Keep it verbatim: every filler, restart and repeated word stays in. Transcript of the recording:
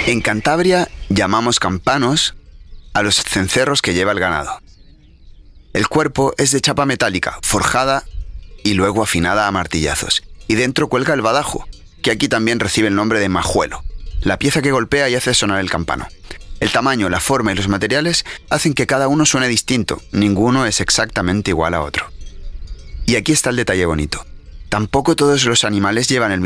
En Cantabria llamamos campanos a los cencerros que lleva el ganado. El cuerpo es de chapa metálica, forjada y luego afinada a martillazos. Y dentro cuelga el badajo, que aquí también recibe el nombre de majuelo, la pieza que golpea y hace sonar el campano. El tamaño, la forma y los materiales hacen que cada uno suene distinto, ninguno es exactamente igual a otro. Y aquí está el detalle bonito. Tampoco todos los animales llevan el